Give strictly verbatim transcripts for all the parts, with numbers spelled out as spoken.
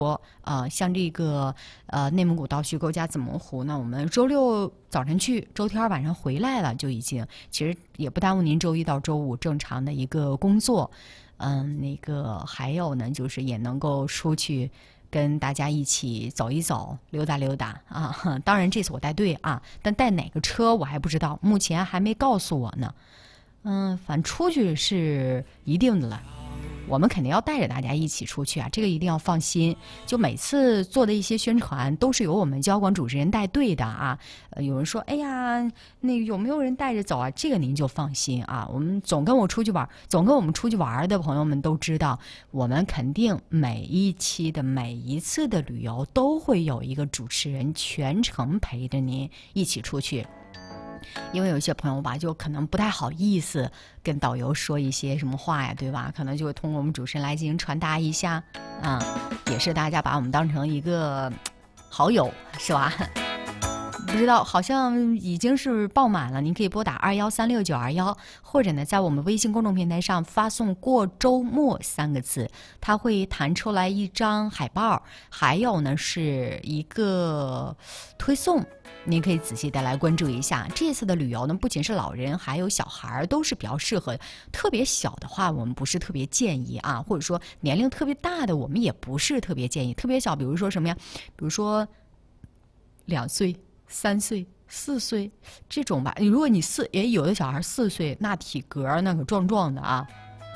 呃，像这个呃内蒙古到徐沟加子模湖呢，我们周六早晨去，周天晚上回来了，就已经其实也不耽误您周一到周五正常的一个工作。嗯，那个还有呢，就是也能够出去跟大家一起走一走、溜达溜达啊。当然这次我带队啊，但带哪个车我还不知道，目前还没告诉我呢。嗯，反正出去是一定的了。我们肯定要带着大家一起出去啊，这个一定要放心。就每次做的一些宣传都是由我们交管主持人带队的啊。呃，有人说，哎呀，那有没有人带着走啊？这个您就放心啊。我们总跟我出去玩，总跟我们出去玩的朋友们都知道，我们肯定每一期的每一次的旅游都会有一个主持人全程陪着您一起出去。因为有一些朋友吧，就可能不太好意思跟导游说一些什么话呀，对吧？可能就会通过我们主持人来进行传达一下，啊，也是大家把我们当成一个好友，是吧？不知道，好像已经是爆满了。您可以拨打二幺三六九二幺，或者呢，在我们微信公众平台上发送“过周末”三个字，它会弹出来一张海报，还有呢是一个推送。您可以仔细的来关注一下。这次的旅游呢，不仅是老人，还有小孩都是比较适合的。特别小的话，我们不是特别建议啊，或者说年龄特别大的，我们也不是特别建议。特别小，比如说什么呀？比如说两岁、三岁、四岁这种吧。如果你四，也有的小孩四岁，那体格那可壮壮的啊。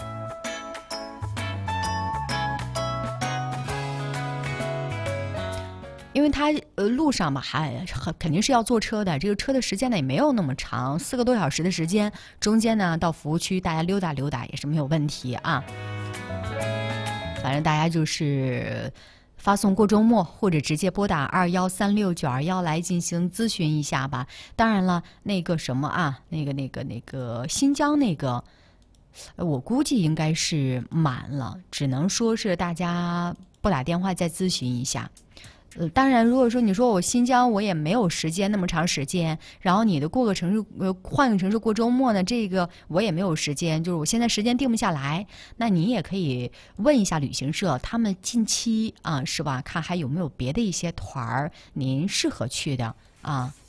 因为它呃路上嘛还肯定是要坐车的，这个车的时间呢也没有那么长，四个多小时的时间，中间呢到服务区大家溜达溜达也是没有问题啊。反正大家就是发送过周末，或者直接拨打二幺三六九二幺来进行咨询一下吧。当然了，那个什么啊，那个那个那个新疆那个，我估计应该是满了，只能说是大家拨打电话再咨询一下。呃，当然，如果说你说我新疆我也没有时间那么长时间，然后你的过个城市呃换个城市过周末呢，这个我也没有时间，就是我现在时间定不下来，那你也可以问一下旅行社，他们近期啊是吧，看还有没有别的一些团儿您适合去的啊。